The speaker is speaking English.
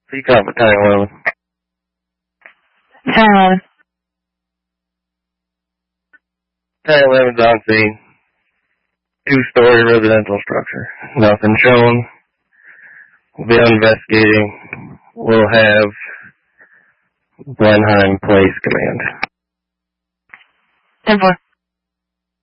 Peacock Battalion 11. Battalion 11. Battalion 11's on scene. 2-story residential structure. Nothing shown. We'll be investigating. We'll have Blenheim Place Command. 10-4.